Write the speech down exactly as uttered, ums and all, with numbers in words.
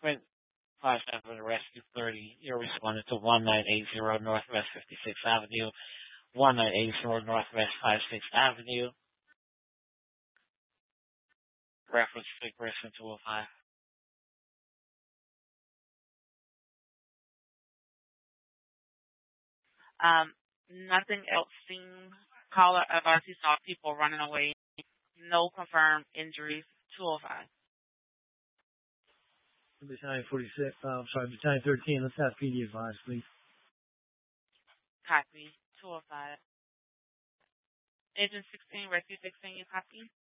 Quint five seven Rescue thirty. You're responding to one nine eight zero Northwest fifty-sixth Avenue, one nine eight zero Northwest fifty-sixth Avenue. Reference to person two oh five. Um, nothing else seen. Caller advice he saw people running away. No confirmed injuries. two oh five. Battalion forty-six, uh, I'm sorry, Battalion thirteen, let's have P D advise, please. Copy. two oh five. Agent sixteen, Rescue sixteen, you copy?